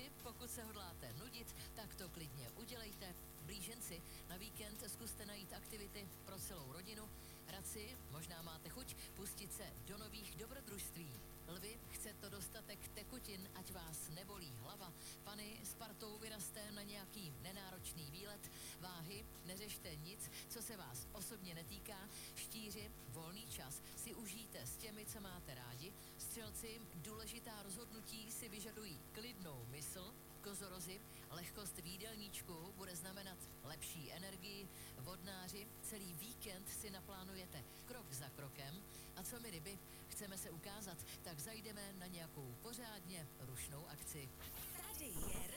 Vy, pokud se hodláte nudit, tak to klidně udělejte. Blíženci, na víkend zkuste najít aktivity pro celou rodinu. Radci, možná máte chuť pustit se do nových dobrodružství. Lvi, chce to dostatek tekutin, ať vás nebolí hlava. Pany, s partou vyraste na nějaký nenáročný výlet. Váhy, neřešte nic, co se vás osobně netýká. Štíři, volný čas si užijte s těmi, co máte rádi. Střelci, důležitá rozhodnutí si vyžadují klidnou mysl. Kozorozi, lehkost v jídelníčku bude znamenat lepší energii. Vodnáři, celý víkend si naplánujete krok za krokem. A co my ryby, chceme se ukázat, tak zajdeme na nějakou pořádně rušnou akci. Tady je